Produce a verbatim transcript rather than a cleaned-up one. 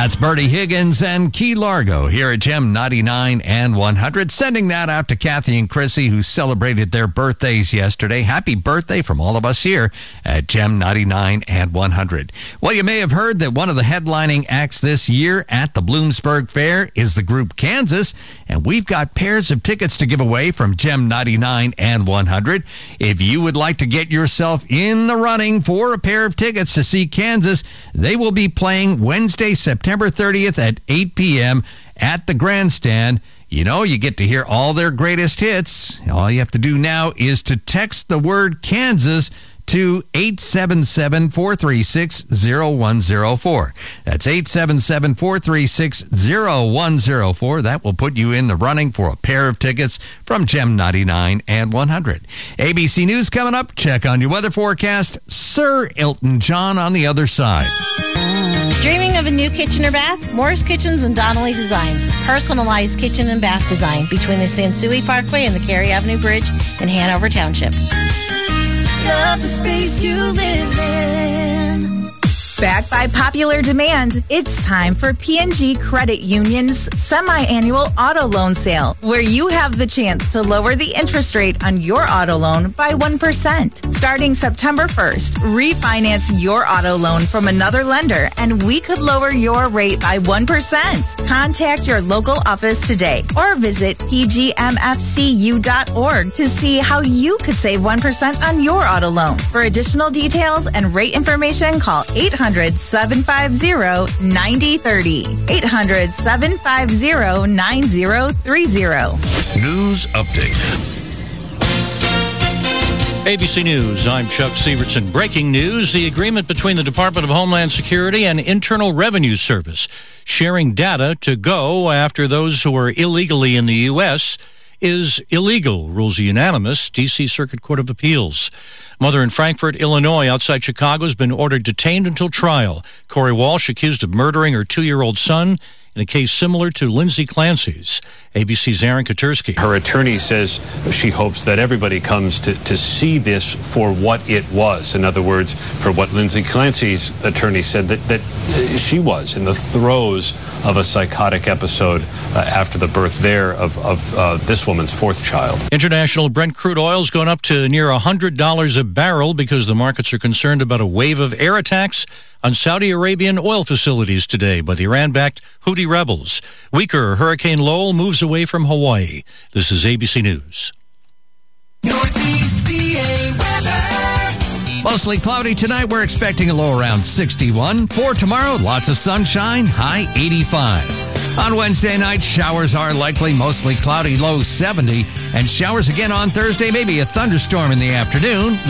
That's Bertie Higgins and Key Largo here at Gem ninety-nine and one hundred. Sending that out to Kathy and Chrissy, who celebrated their birthdays yesterday. Happy birthday from all of us here at Gem ninety-nine and one hundred. Well, you may have heard that one of the headlining acts this year at the Bloomsburg Fair is the group Kansas, and we've got pairs of tickets to give away from Gem ninety-nine and one hundred. If you would like to get yourself in the running for a pair of tickets to see Kansas, they will be playing Wednesday, September thirtieth at eight p.m. at the Grandstand. You know, you get to hear all their greatest hits. All you have to do now is to text the word Kansas to eight seven seven, four three six, zero one zero four. That's eight seven seven, four three six, zero one zero four. That will put you in the running for a pair of tickets from Gem ninety-nine and one hundred. A B C News coming up. Check on your weather forecast. Sir Elton John on the other side. Dreaming of a new kitchen or bath? Morris Kitchens and Donnelly Designs. Personalized kitchen and bath design between the Sansui Parkway and the Cary Avenue Bridge in Hanover Township. Love the space you live in. Backed by popular demand, it's time for P and G Credit Union's semi-annual auto loan sale, where you have the chance to lower the interest rate on your auto loan by one percent. Starting September first, refinance your auto loan from another lender, and we could lower your rate by one percent. Contact your local office today or visit p g m f c u dot org to see how you could save one percent on your auto loan. For additional details and rate information, call eight hundred, seven five zero, nine zero three zero. eight hundred, seven five zero, nine zero three zero. News update. A B C News, I'm Chuck Severson. Breaking news, the agreement between the Department of Homeland Security and Internal Revenue Service sharing data to go after those who are illegally in the U S is illegal, rules a unanimous D C Circuit Court of Appeals. Mother in Frankfort, Illinois, outside Chicago, has been ordered detained until trial. Corey Walsh accused of murdering her two-year-old son in a case similar to Lindsay Clancy's. A B C's Aaron Katursky. Her attorney says she hopes that everybody comes to, to see this for what it was. In other words, for what Lindsay Clancy's attorney said that, that she was in the throes of a psychotic episode uh, after the birth there of, of uh, this woman's fourth child. International Brent crude oil is going up to near one hundred dollars a barrel because the markets are concerned about a wave of air attacks on Saudi Arabian oil facilities today by the Iran-backed Houthi rebels. Weaker Hurricane Lowell moves away from Hawaii. This is A B C News. Northeast P A weather. Mostly cloudy tonight. We're expecting a low around sixty-one. For tomorrow, lots of sunshine, high eighty-five. On Wednesday night, showers are likely, mostly cloudy, low seventy. And showers again on Thursday, maybe a thunderstorm in the afternoon.